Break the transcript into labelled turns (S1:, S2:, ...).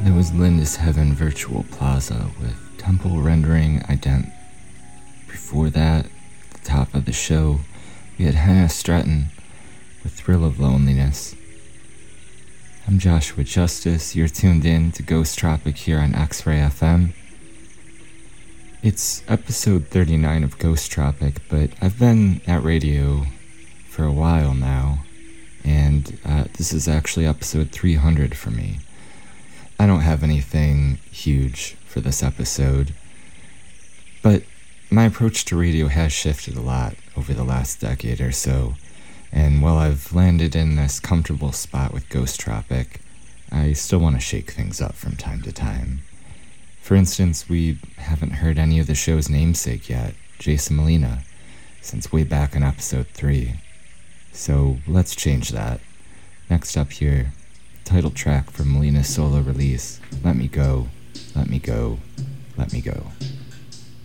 S1: That was Linda's Heaven Virtual Plaza with Temple Rendering Ident. Before that, at the top of the show, we had Hannah Stratton with Thrill of Loneliness. I'm Joshua Justice. You're tuned in to Ghost Tropic here on X-Ray FM. It's episode 39 of Ghost Tropic, but I've been at radio for a while now, and this is actually episode 300 for me. I don't have anything huge for this episode, but my approach to radio has shifted a lot over the last decade or so, and while I've landed in this comfortable spot with Ghost Tropic, I still want to shake things up from time to time. For instance, we haven't heard any of the show's namesake yet, Jason Molina, since way back in episode 3. So let's change that. Next up here, title track from Molina's solo release, Let Me Go, Let Me Go, Let Me Go.